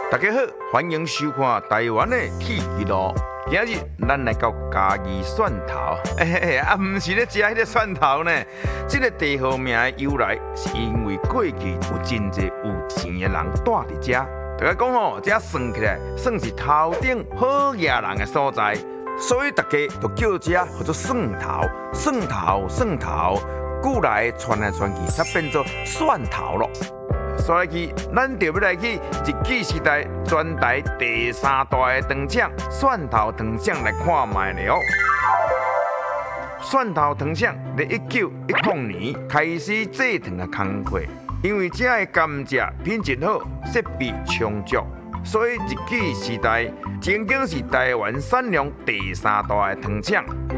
大家好，欢迎收看台湾的铁纪录。今日咱来到嘉义蒜头，唔是咧食迄个蒜头呢。这个地号名的由来，是因为过去有真侪有钱的人住伫遮。大家讲吼，这算起来算是头顶好野人的所在，所以大家就叫这叫做蒜头。蒜头，古来传来传去，才变做蒜头咯。所以咱就要来去日据时代全台第3大的糖厂——蒜头糖厂来看卖了。蒜头糖厂在1910年开始制糖的工课，因为这的甘蔗品质好，设备充足，所以日据时代曾经是台湾产量第3大的糖厂。